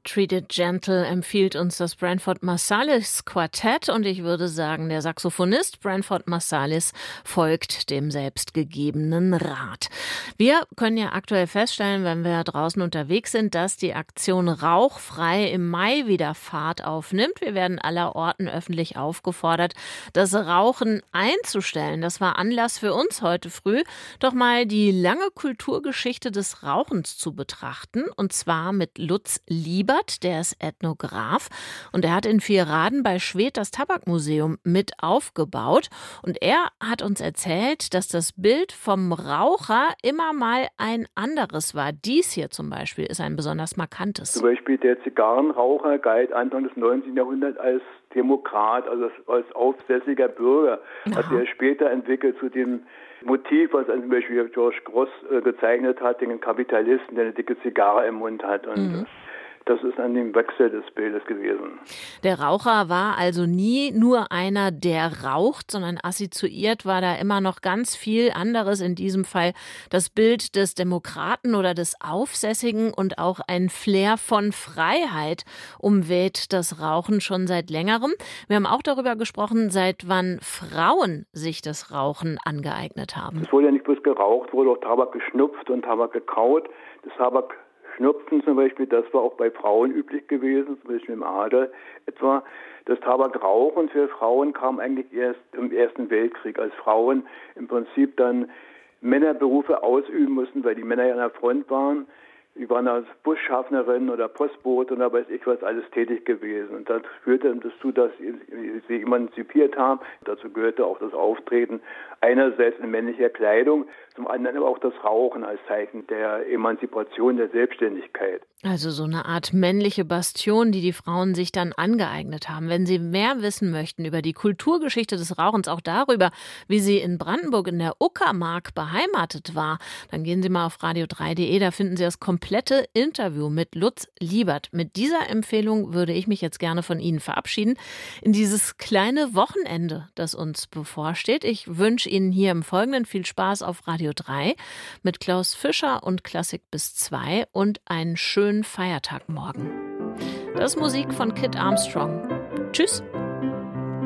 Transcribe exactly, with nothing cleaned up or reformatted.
Treat It Gentle empfiehlt uns das Branford Marsalis Quartett und ich würde sagen, der Saxophonist Branford Marsalis folgt dem selbstgegebenen Rat. Wir können ja aktuell feststellen, wenn wir draußen unterwegs sind, dass die Aktion Rauchfrei im Mai wieder Fahrt aufnimmt. Wir werden allerorten öffentlich aufgefordert, das Rauchen einzustellen. Das war Anlass für uns heute früh, doch mal die lange Kulturgeschichte des Rauchens zu betrachten, und zwar mit Lutz Liebert, der ist Ethnograph und er hat in Vierraden bei Schwedt das Tabakmuseum mit aufgebaut und er hat uns erzählt, dass das Bild vom Raucher immer mal ein anderes war. Dies hier zum Beispiel ist ein besonders markantes. Zum Beispiel der Zigarrenraucher galt Anfang des neunzehnten Jahrhunderts als Demokrat, also als aufsässiger Bürger. Aha. Hat er später entwickelt zu dem Motiv, was zum Beispiel George Gross äh, gezeichnet hat, den Kapitalisten, der eine dicke Zigarre im Mund hat. Und mhm. das ist an dem Wechsel des Bildes gewesen. Der Raucher war also nie nur einer, der raucht, sondern assoziiert war da immer noch ganz viel anderes. In diesem Fall das Bild des Demokraten oder des Aufsässigen und auch ein Flair von Freiheit umweht das Rauchen schon seit längerem. Wir haben auch darüber gesprochen, seit wann Frauen sich das Rauchen angeeignet haben. Es wurde ja nicht bloß geraucht, wurde auch Tabak geschnupft und Tabak gekaut. Das Tabak Schnupfen zum Beispiel, das war auch bei Frauen üblich gewesen, zum Beispiel im Adel etwa. Das Tabakrauchen für Frauen kam eigentlich erst im Ersten Weltkrieg, als Frauen im Prinzip dann Männerberufe ausüben mussten, weil die Männer ja an der Front waren. Die waren als Busschaffnerin oder Postbote und da weiß ich was alles tätig gewesen. Und das führte dazu, dass sie sich emanzipiert haben. Dazu gehörte auch das Auftreten einerseits in männlicher Kleidung, zum anderen aber auch das Rauchen als Zeichen der Emanzipation, der Selbstständigkeit. Also so eine Art männliche Bastion, die die Frauen sich dann angeeignet haben. Wenn Sie mehr wissen möchten über die Kulturgeschichte des Rauchens, auch darüber, wie sie in Brandenburg in der Uckermark beheimatet war, dann gehen Sie mal auf radio drei punkt de, da finden Sie das komplette Interview mit Lutz Liebert. Mit dieser Empfehlung würde ich mich jetzt gerne von Ihnen verabschieden in dieses kleine Wochenende, das uns bevorsteht. Ich wünsche Ihnen hier im Folgenden viel Spaß auf Radio drei mit Klaus Fischer und Klassik bis zwei und einen schönen Feiertag morgen. Das ist Musik von Kid Armstrong. Tschüss.